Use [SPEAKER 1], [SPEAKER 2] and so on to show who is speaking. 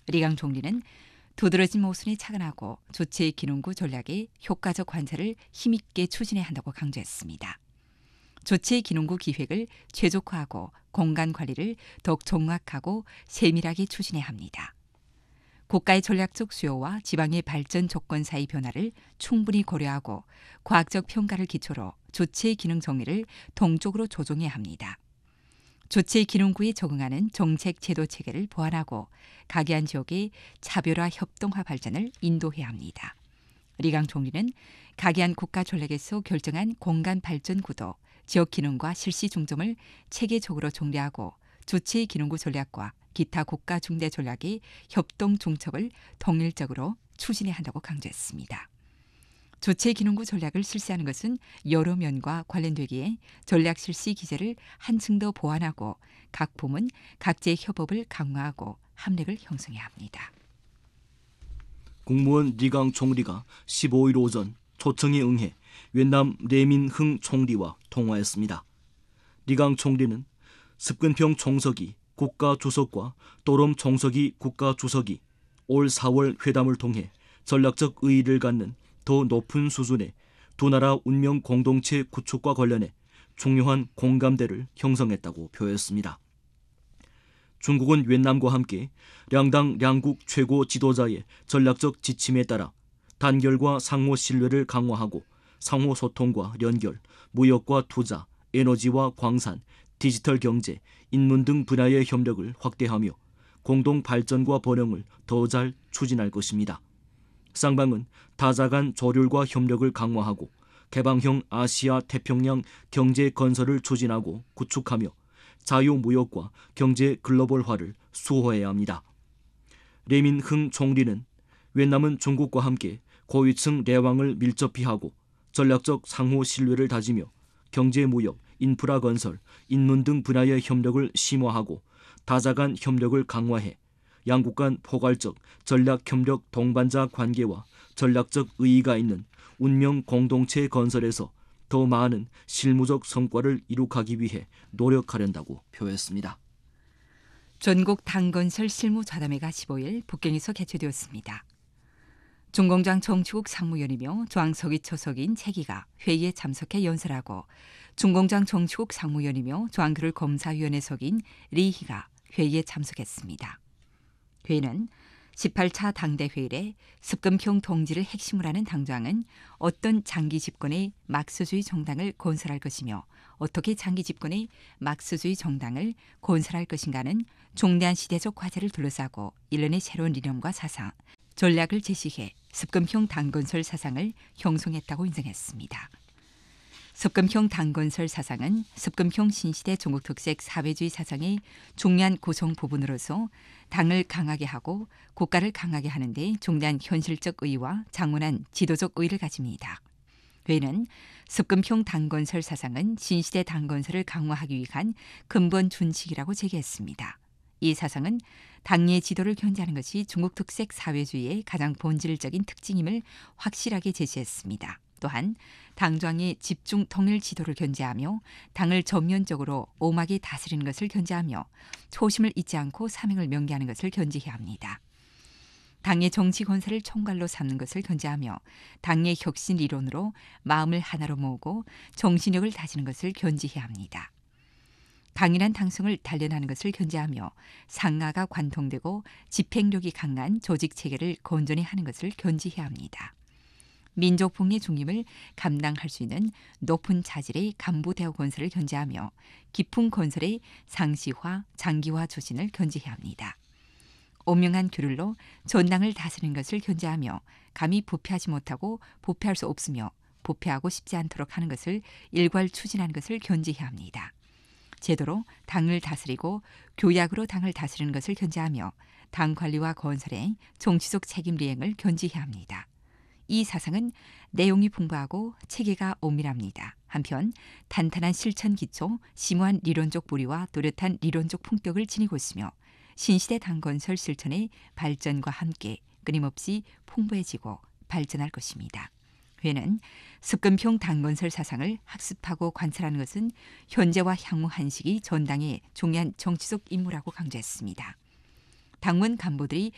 [SPEAKER 1] 리강 총리는 두드러진 모순에 착안하고 조치의 기능구 전략의 효과적 관찰을 힘있게 추진해야 한다고 강조했습니다. 조치의 기능구 기획을 최적화하고 공간 관리를 더욱 정확하고 세밀하게 추진해야 합니다. 국가의 전략적 수요와 지방의 발전 조건 사이 변화를 충분히 고려하고 과학적 평가를 기초로 조치의 기능 정의를 동적으로 조정해야 합니다. 조치의 기능구에 적응하는 정책 제도 체계를 보완하고 각이한 지역의 차별화 협동화 발전을 인도해야 합니다. 리강 총리는 각이한 국가 전략에서 결정한 공간 발전 구도, 지역 기능과 실시 중점을 체계적으로 정리하고 조치의 기능구 전략과 기타 국가 중대 전략의 협동 중첩을 통일적으로 추진해야 한다고 강조했습니다. 조치의 기능구 전략을 실시하는 것은 여러 면과 관련되기에 전략 실시 기제를 한층 더 보완하고 각 부문, 각지의 협업을 강화하고 합력을 형성해야 합니다.
[SPEAKER 2] 국무원 리강 총리가 15일 오전 초청에 응해 윈남 레민흥 총리와 통화했습니다. 리강 총리는 습근평 총석이 국가주석과 또롬 총석이 국가주석이 올 4월 회담을 통해 전략적 의의를 갖는 더 높은 수준의 두 나라 운명 공동체 구축과 관련해 중요한 공감대를 형성했다고 표했습니다. 중국은 윈남과 함께 양당 양국 최고 지도자의 전략적 지침에 따라 단결과 상호 신뢰를 강화하고 상호 소통과 연결, 무역과 투자, 에너지와 광산, 디지털 경제, 인문 등 분야의 협력을 확대하며 공동 발전과 번영을 더 잘 추진할 것입니다. 쌍방은 다자 간 조율과 협력을 강화하고 개방형 아시아 태평양 경제 건설을 추진하고 구축하며 자유무역과 경제 글로벌화를 수호해야 합니다. 레민흥 총리는 윈남은 중국과 함께 고위층 내왕을 밀접히 하고 전략적 상호 신뢰를 다지며 경제무역, 인프라 건설, 인문 등 분야의 협력을 심화하고 다자 간 협력을 강화해 양국 간 포괄적 전략협력 동반자 관계와 전략적 의의가 있는 운명 공동체 건설에서 더 많은 실무적 성과를 이룩하기 위해 노력하련다고 표했습니다.
[SPEAKER 1] 전국 당건설 실무자담회가 15일 북경에서 개최되었습니다. 중공장 정치국 상무위원이며 조항석이 초석인 최기가 회의에 참석해 연설하고 중공장 정치국 상무위원이며 조항규를 검사위원회석인 리희가 회의에 참석했습니다. 회의는 18차 당대회의에 습금평 동지를 핵심으로 하는 당장은 어떤 장기 집권의 막스주의 정당을 건설할 것이며 어떻게 장기 집권의 막스주의 정당을 건설할 것인가는 중대한 시대적 과제를 둘러싸고 일련의 새로운 이념과 사상, 전략을 제시해 습금형 당건설 사상을 형성했다고 인정했습니다. 습금형 당건설 사상은 습금형 신시대 중국 특색 사회주의 사상의 중요한 구성 부분으로서 당을 강하게 하고 국가를 강하게 하는 데 중대한 현실적 의의와 장원한 지도적 의의를 가집니다. 회의는 습금형 당건설 사상은 신시대 당건설을 강화하기 위한 근본 준칙이라고 제기했습니다. 이 사상은 당의 지도를 견제하는 것이 중국 특색 사회주의의 가장 본질적인 특징임을 확실하게 제시했습니다. 또한 당정의 집중 통일 지도를 견제하며 당을 전면적으로 엄하게 다스리는 것을 견제하며 초심을 잊지 않고 사명을 명기하는 것을 견제해야 합니다. 당의 정치 건설을 총괄로 삼는 것을 견제하며 당의 혁신 이론으로 마음을 하나로 모으고 정신력을 다지는 것을 견제해야 합니다. 강인한 당성을 단련하는 것을 견제하며 상하가 관통되고 집행력이 강한 조직 체계를 건전히 하는 것을 견제해야 합니다. 민족붕의 중림을 감당할 수 있는 높은 자질의 간부 대우 건설을 견제하며 깊은 건설의 상시화, 장기화 추진을 견제해야 합니다. 오명한 규율로 전당을 다스리는 것을 견제하며 감히 부패하지 못하고 부패할 수 없으며 부패하고 싶지 않도록 하는 것을 일괄 추진하는 것을 견제해야 합니다. 제도로 당을 다스리고 교약으로 당을 다스리는 것을 견제하며 당 관리와 건설의 정치적 책임 리행을 견제해야 합니다. 이 사상은 내용이 풍부하고 체계가 엄밀합니다. 한편 탄탄한 실천 기초, 심오한 리론적 뿌리와 뚜렷한 리론적 품격을 지니고 있으며 신시대 당건설 실천의 발전과 함께 끊임없이 풍부해지고 발전할 것입니다. 회는 습금평 당건설 사상을 학습하고 관찰하는 것은 현재와 향후 한식이 전당의 중요한 정치적 임무라고 강조했습니다. 당원 간부들이